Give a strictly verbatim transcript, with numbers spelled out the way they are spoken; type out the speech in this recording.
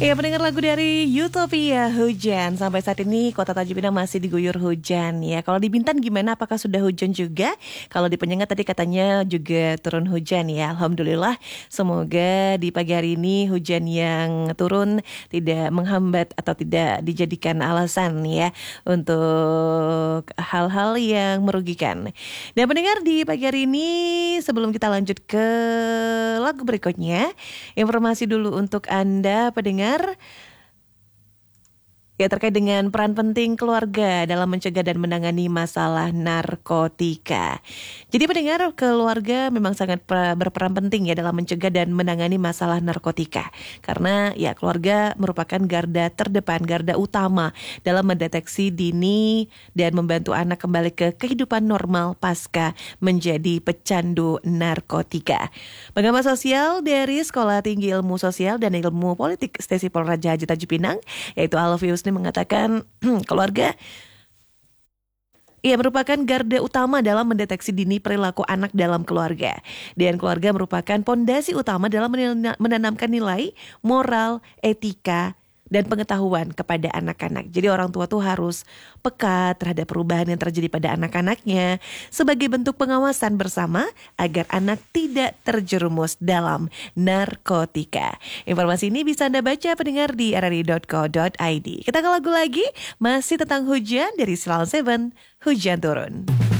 Ya, pendengar lagu dari Utopia, Hujan. Sampai saat ini Kota Tanjung Pinang masih diguyur hujan ya. Kalau di Bintan gimana? Apakah sudah hujan juga? Kalau di Penyengat tadi katanya juga turun hujan ya. Alhamdulillah. Semoga di pagi hari ini hujan yang turun tidak menghambat atau tidak dijadikan alasan ya untuk hal-hal yang merugikan. Dan pendengar, di pagi hari ini sebelum kita lanjut ke lagu berikutnya, informasi dulu untuk Anda pendengar ya terkait dengan peran penting keluarga dalam mencegah dan menangani masalah narkotika. Jadi pendengar, keluarga memang sangat berperan penting ya dalam mencegah dan menangani masalah narkotika. Karena ya keluarga merupakan garda terdepan, garda utama dalam mendeteksi dini dan membantu anak kembali ke kehidupan normal pasca menjadi pecandu narkotika. Pengamat sosial dari Sekolah Tinggi Ilmu Sosial dan Ilmu Politik Stesi Polraja Haji Tanjung Pinang, yaitu Alfius, mengatakan keluarga ia merupakan garda utama dalam mendeteksi dini perilaku anak dalam keluarga. Dan keluarga merupakan pondasi utama dalam menanamkan nilai, moral, etika, dan pengetahuan kepada anak-anak. Jadi orang tua tuh harus peka terhadap perubahan yang terjadi pada anak-anaknya sebagai bentuk pengawasan bersama agar anak tidak terjerumus dalam narkotika. Informasi ini bisa Anda baca pendengar di r r i dot co dot i d. Kita ke lagu lagi, masih tentang hujan dari Salon Seven, Hujan Turun.